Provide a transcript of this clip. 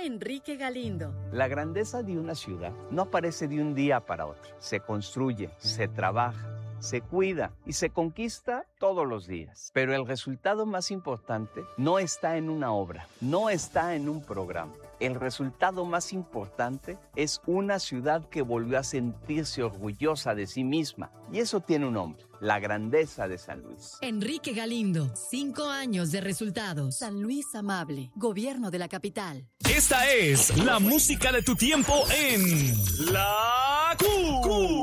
Enrique Galindo. La grandeza de una ciudad no aparece de un día para otro. Se construye, se trabaja, se cuida y se conquista todos los días. Pero el resultado más importante no está en una obra, no está en un programa. El resultado más importante es una ciudad que volvió a sentirse orgullosa de sí misma. Y eso tiene un nombre, la grandeza de San Luis. Enrique Galindo, 5 años de resultados. San Luis Amable, Gobierno de la Capital. Esta es la música de tu tiempo en La Q.